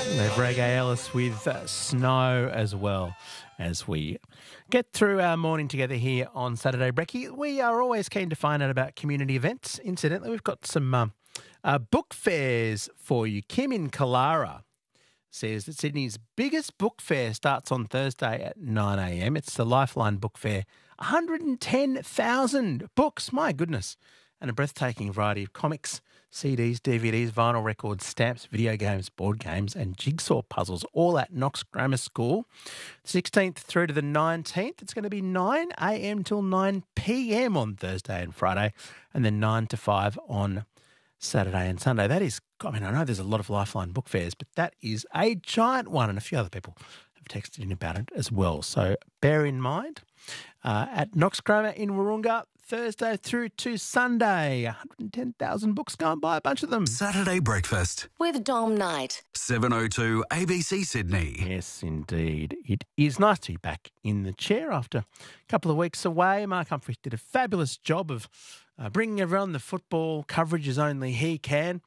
We have Reggae Ellis with Snow as well as we get through our morning together here on Saturday Brekkie. We are always keen to find out about community events. Incidentally, we've got some book fairs for you. Kim in Kalara says that Sydney's biggest book fair starts on Thursday at 9 a.m. It's the Lifeline Book Fair. 110,000 books, my goodness, and a breathtaking variety of comics, CDs, DVDs, vinyl records, stamps, video games, board games and jigsaw puzzles, all at Knox Grammar School. 16th through to the 19th. It's going to be 9 a.m. till 9 p.m. on Thursday and Friday, and then 9 to 5 on Saturday and Sunday. That is, I mean, I know there's a lot of Lifeline book fairs, but that is a giant one, and a few other people have texted in about it as well. So bear in mind, at Knox Grammar in Wahroonga, Thursday through to Sunday. 110,000 books going by, a bunch of them. Saturday Breakfast With Dom Knight. 7:02 ABC Sydney. Yes, indeed. It is nice to be back in the chair after a couple of weeks away. Mark Humphries did a fabulous job of bringing everyone the football coverage as only he can,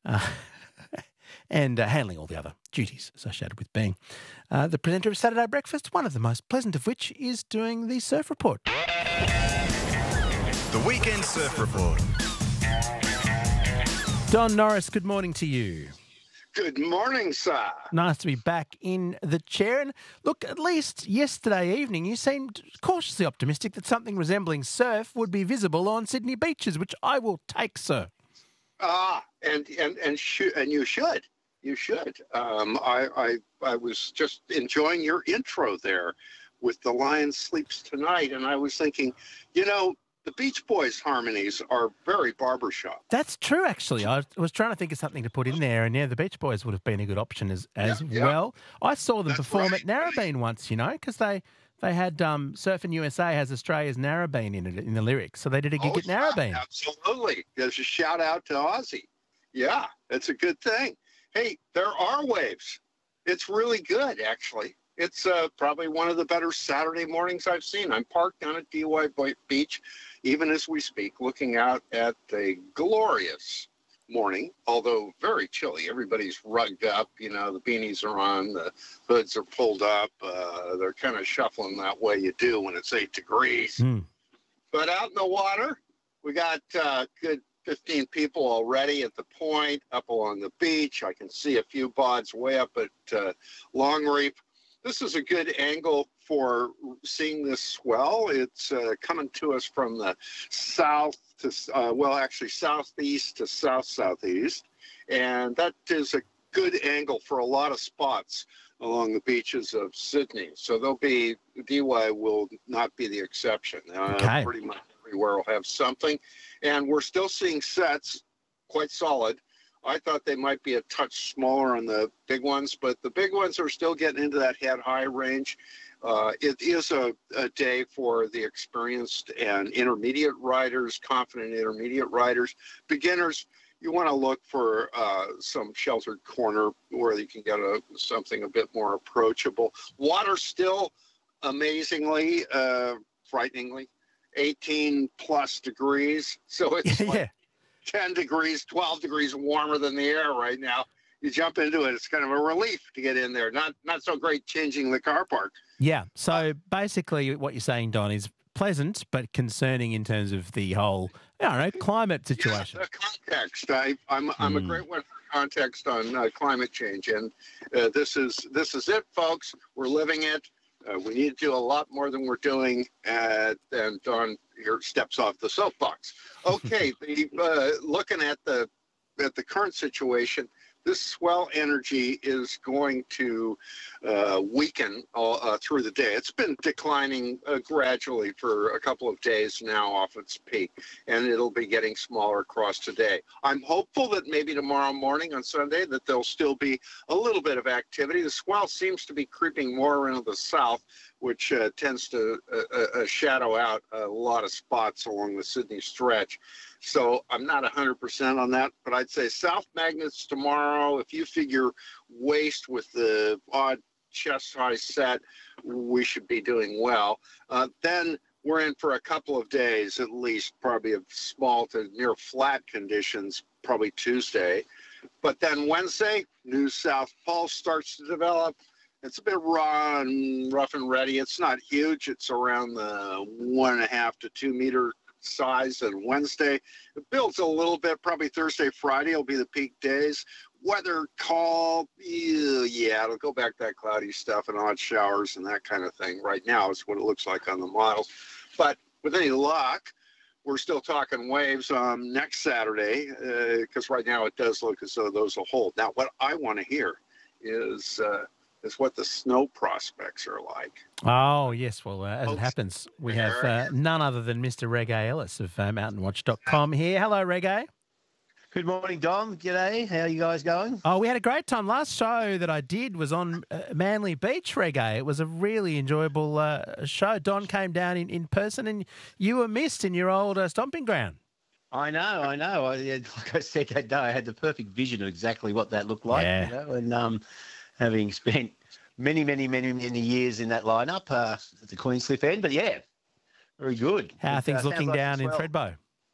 and handling all the other duties associated with being the presenter of Saturday Breakfast, one of the most pleasant of which is doing the Surf Report. The Weekend Surf Report. Don Norris, good morning to you. Good morning, sir. Nice to be back in the chair. And look, at least yesterday evening you seemed cautiously optimistic that something resembling surf would be visible on Sydney beaches, which I will take, sir. And you should. You should. I was just enjoying your intro there with The Lion Sleeps Tonight, and I was thinking, the Beach Boys harmonies are very barbershop. That's true, actually. I was trying to think of something to put in there, and the Beach Boys would have been a good option as well. I saw them perform at Narrabeen once, because they had Surfing USA has Australia's Narrabeen in it in the lyrics, so they did a gig at Narrabeen. Absolutely. There's a shout out to Aussie. Yeah, it's a good thing. Hey, there are waves. It's really good, actually. It's probably one of the better Saturday mornings I've seen. I'm parked down at DY Beach, even as we speak, looking out at the glorious morning, although very chilly. Everybody's rugged up. The beanies are on, the hoods are pulled up. They're kind of shuffling that way you do when it's 8 degrees. But out in the water, we got good 15 people already at the point, up along the beach. I can see a few bods way up at Long Reef. This is a good angle for seeing this swell. It's coming to us from the south to, southeast to south-southeast. And that is a good angle for a lot of spots along the beaches of Sydney. So DY will not be the exception. Okay. Pretty much everywhere will have something. And we're still seeing sets quite solid. I thought they might be a touch smaller on the big ones, but the big ones are still getting into that head-high range. It is a day for the experienced and intermediate riders, confident intermediate riders. Beginners, you want to look for some sheltered corner where you can get something a bit more approachable. Water still amazingly, frighteningly, 18-plus degrees. So it's like 10 degrees, 12 degrees warmer than the air right now. You jump into it, it's kind of a relief to get in there. Not so great changing the car park. Yeah, so basically what you're saying, Don, is pleasant but concerning in terms of the whole, climate situation. Yeah, the context. I'm a great one for context on climate change. And this is it, folks. We're living it. We need to do a lot more than we're doing. And Don here steps off the soapbox. Okay, looking at the current situation, this swell energy is going to weaken through the day. It's been declining gradually for a couple of days now off its peak, and it'll be getting smaller across today. I'm hopeful that maybe tomorrow morning on Sunday that there'll still be a little bit of activity. The swell seems to be creeping more into the south, which tends to shadow out a lot of spots along the Sydney stretch. So I'm not 100% on that, but I'd say south magnets tomorrow. If you figure waist with the odd chest-high set, we should be doing well. Then we're in for a couple of days at least, probably of small to near flat conditions, probably Tuesday. But then Wednesday, New South Pulse starts to develop. It's a bit raw and rough and ready. It's not huge. It's around the 1.5 to 2 meter size on Wednesday. It builds a little bit. Probably Thursday, Friday will be the peak days. Weather call, yeah, it'll go back to that cloudy stuff and odd showers and that kind of thing. Right now is what it looks like on the models. But with any luck, we're still talking waves next Saturday because right now it does look as though those will hold. Now, what I want to hear is what the snow prospects are like. Oh, yes. Well, as it happens, we have none other than Mr. Reggae Ellis of mountainwatch.com here. Hello, Reggae. Good morning, Dom. G'day. How are you guys going? Oh, we had a great time. Last show that I did was on Manly Beach, Reggae. It was a really enjoyable show. Don came down in person and you were missed in your old stomping ground. I know. Like I said that day, I had the perfect vision of exactly what that looked like. Yeah. You know, and having spent many years in that lineup at the Queenscliff end. But, yeah, very good. How are things looking down in Thredbo?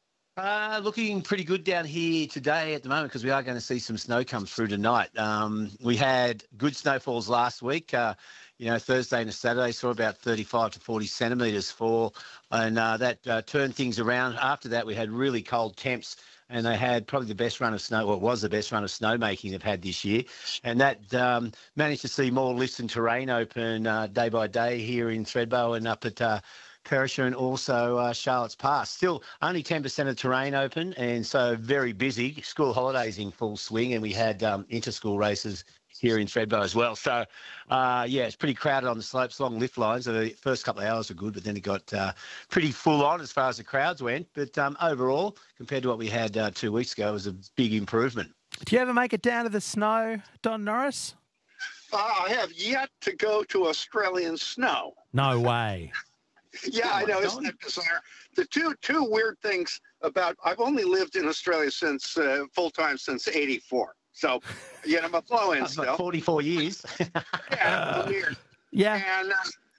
Looking pretty good down here today at the moment because we are going to see some snow come through tonight. We had good snowfalls last week. Thursday and Saturday saw about 35 to 40 centimetres fall, and that turned things around. After that, we had really cold temps, and they had probably the best run of snow, well, it was the best run of snowmaking they've had this year. And that managed to see more lifts and terrain open day by day here in Thredbo and up at Perisher and also Charlotte's Pass. Still only 10% of terrain open, and so very busy. School holidays in full swing, and we had inter-school races here in Thredbo as well. So, it's pretty crowded on the slopes, long lift lines. So the first couple of hours were good, but then it got pretty full on as far as the crowds went. But overall, compared to what we had 2 weeks ago, it was a big improvement. Do you ever make it down to the snow, Don Norris? I have yet to go to Australian snow. No way. Yeah, I know. Isn't that bizarre? The two weird things about I've only lived in Australia since full time since '84. So, I'm a blow-in still. Like 44 years. Yeah, weird. Yeah. And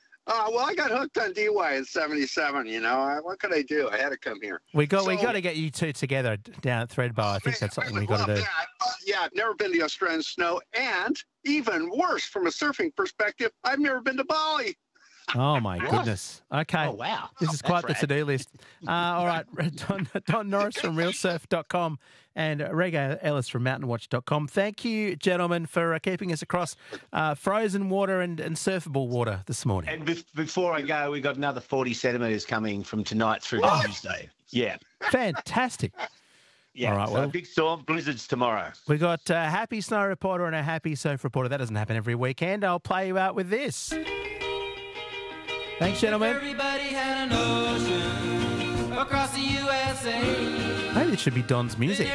I got hooked on DY in '77. What could I do? I had to come here. We got to get you two together down at Thredbo. I think that's something we got to do. Yeah, I've never been to Australian snow, and even worse from a surfing perspective, I've never been to Bali. Oh, my goodness. Okay. Oh, wow. This is quite the to-do list. All right. Don Norris from realsurf.com and Reggae Ellis from mountainwatch.com. Thank you, gentlemen, for keeping us across frozen water and surfable water this morning. And before I go, we've got another 40 centimetres coming from tonight through Tuesday. Yeah. Fantastic. Yeah, all right, so big storm, blizzards tomorrow. We got a happy snow reporter and a happy surf reporter. That doesn't happen every weekend. I'll play you out with this. Thanks, gentlemen. Everybody had an ocean across the USA. Maybe it should be Don's music.